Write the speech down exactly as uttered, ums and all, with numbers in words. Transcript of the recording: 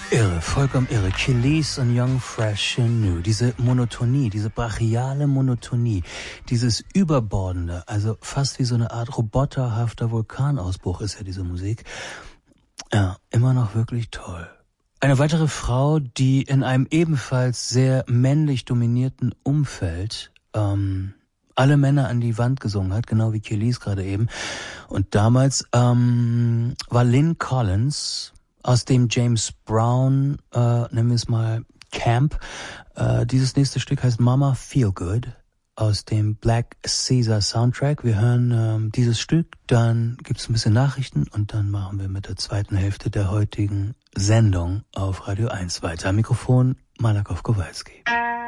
Irre, vollkommen irre. Kelis und Young, Fresh and New. Diese Monotonie, diese brachiale Monotonie, dieses Überbordende, also fast wie so eine Art roboterhafter Vulkanausbruch ist ja diese Musik. Ja, immer noch wirklich toll. Eine weitere Frau, die in einem ebenfalls sehr männlich dominierten Umfeld ähm, alle Männer an die Wand gesungen hat, genau wie Kelis gerade eben. Und damals ähm, war Lynn Collins aus dem James Brown, äh, nennen wir es mal Camp. Äh, dieses nächste Stück heißt Mama Feel Good aus dem Black Caesar Soundtrack. Wir hören ähm, dieses Stück, dann gibt's ein bisschen Nachrichten und dann machen wir mit der zweiten Hälfte der heutigen Sendung auf Radio eins weiter. Am Mikrofon Malakow Kowalski.